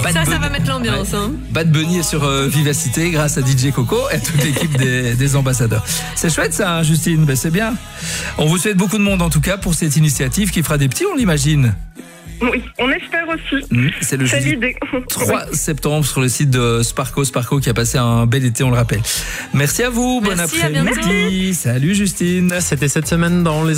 Ça va mettre l'ambiance. Ouais. Hein. Bad Bunny est sur Vivacité grâce à DJ Coco et toute l'équipe des ambassadeurs. C'est chouette ça, Justine, ben, c'est bien. On vous souhaite beaucoup de monde en tout cas pour cette initiative qui fera des petits, on l'imagine. Oui, on espère aussi. C'est le C'est jeudi l'idée. 3 septembre sur le site de Sparco qui a passé un bel été, on le rappelle. Merci à vous, bon Merci, à après-midi. Salut Justine. C'était cette semaine dans les